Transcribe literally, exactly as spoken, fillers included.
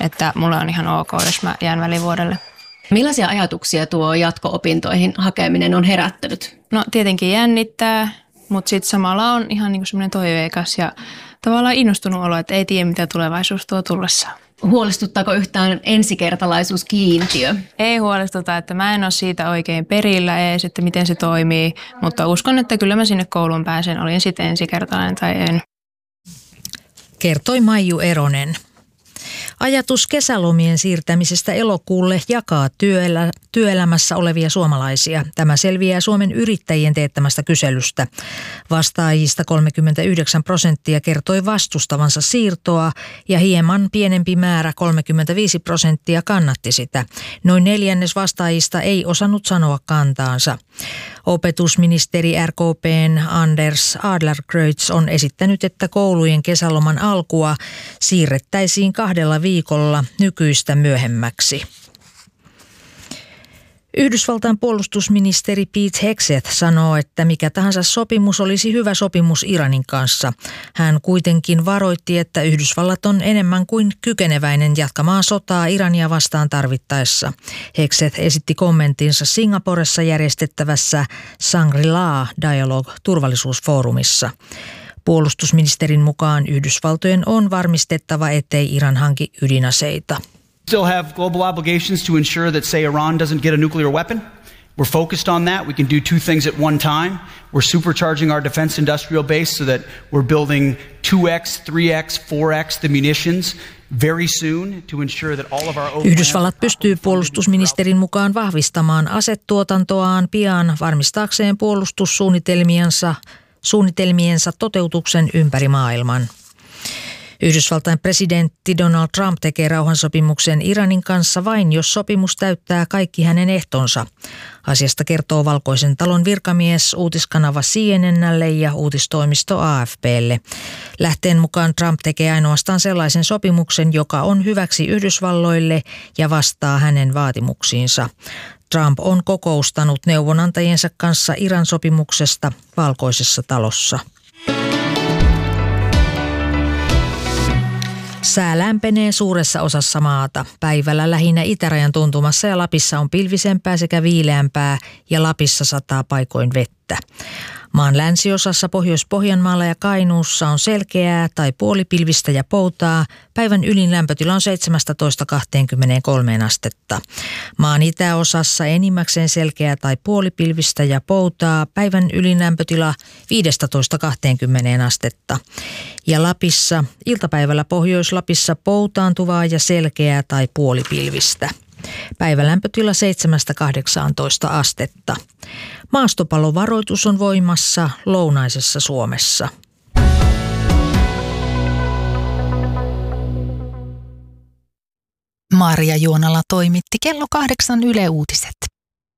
että mulle on ihan ok, jos mä jään välivuodelle. Millaisia ajatuksia tuo jatko-opintoihin hakeminen on herättänyt? No tietenkin jännittää, mutta sitten samalla on ihan niinku semmoinen toiveikas ja tavallaan innostunut olo, että ei tiedä mitä tulevaisuus tuo tullessaan. Huolestuttaako yhtään ensikertalaisuuskiintiö? Ei huolestuta, että mä en ole siitä oikein perillä edes, että miten se toimii, mutta uskon, että kyllä mä sinne kouluun pääsen, olin sitten ensikertalainen tai en. Kertoi Maiju Eronen. Ajatus kesälomien siirtämisestä elokuulle jakaa työelä, työelämässä olevia suomalaisia. Tämä selviää Suomen yrittäjien teettämästä kyselystä. Vastaajista kolmekymmentäyhdeksän prosenttia kertoi vastustavansa siirtoa ja hieman pienempi määrä kolmekymmentäviisi prosenttia kannatti sitä. Noin neljännes vastaajista ei osannut sanoa kantaansa. Opetusministeri R K P:n Anders Adlercreutz on esittänyt, että koulujen kesäloman alkua siirrettäisiin kahdella viikolla nykyistä myöhemmäksi. Yhdysvaltain puolustusministeri Pete Hegseth sanoo, että mikä tahansa sopimus olisi hyvä sopimus Iranin kanssa. Hän kuitenkin varoitti, että Yhdysvallat on enemmän kuin kykeneväinen jatkamaan sotaa Irania vastaan tarvittaessa. Hegseth esitti kommenttinsa Singaporessa järjestettävässä Shangri-La Dialogue-turvallisuusfoorumissa. Puolustusministerin mukaan Yhdysvaltojen on varmistettava, ettei Iran hanki ydinaseita. Still have global obligations to ensure that, say, Iran doesn't get a nuclear weapon. We're focused on that. We can do two things at one time. We're supercharging our defense industrial base so that we're building two x, three x, four x the munitions very soon to ensure that all of our... Yhdysvallat pystyy puolustusministerin mukaan vahvistamaan asetuotantoaan pian varmistaakseen puolustussuunnitelmiensa suunnitelmiensa toteutuksen ympäri maailman. Yhdysvaltain presidentti Donald Trump tekee rauhansopimuksen Iranin kanssa vain, jos sopimus täyttää kaikki hänen ehtonsa. Asiasta kertoo Valkoisen talon virkamies uutiskanava C N N:lle ja uutistoimisto A F P:lle. Lähteen mukaan Trump tekee ainoastaan sellaisen sopimuksen, joka on hyväksi Yhdysvalloille ja vastaa hänen vaatimuksiinsa. Trump on kokoustanut neuvonantajiensa kanssa Iran sopimuksesta Valkoisessa talossa. Sää lämpenee suuressa osassa maata. Päivällä lähinnä itärajan tuntumassa ja Lapissa on pilvisempää sekä viileämpää ja Lapissa sataa paikoin vettä. Maan länsiosassa Pohjois-Pohjanmaalla ja Kainuussa on selkeää tai puolipilvistä ja poutaa. Päivän ylin lämpötila on seitsemästätoista kaksikymmentäkolme astetta. Maan itäosassa enimmäkseen selkeää tai puolipilvistä ja poutaa. Päivän ylin lämpötila viidestätoista kaksikymmentä astetta. Ja Lapissa iltapäivällä Pohjois-Lapissa poutaantuvaa ja selkeää tai puolipilvistä. Päivälämpötila seitsemästä kahdeksaantoista astetta. Maastopalovaroitus on voimassa lounaisessa Suomessa. Marja Juonala toimitti kello kahdeksan Yle Uutiset.